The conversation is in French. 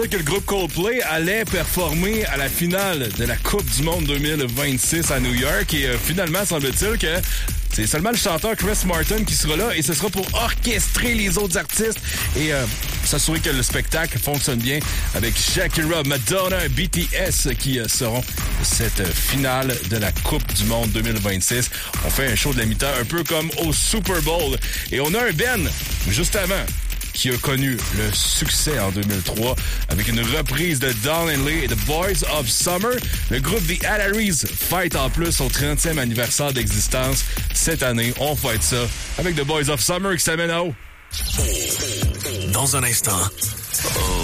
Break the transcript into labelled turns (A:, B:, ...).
A: Que le groupe Coldplay allait performer à la finale de la Coupe du Monde 2026 à New York et finalement, semble-t-il que c'est seulement le chanteur Chris Martin qui sera là et ce sera pour orchestrer les autres artistes et s'assurer que le spectacle fonctionne bien avec Shakira, Madonna et BTS qui seront cette finale de la Coupe du Monde 2026. On fait un show de la mi-temps un peu comme au Super Bowl et on a un Ben juste avant qui a connu le succès en 2003 avec une reprise de Don Henley et The Boys of Summer. Le groupe The Alaries fête en plus son 30e anniversaire d'existence. Cette année, on fête ça avec The Boys of Summer qui s'amène à haut.
B: Dans un instant...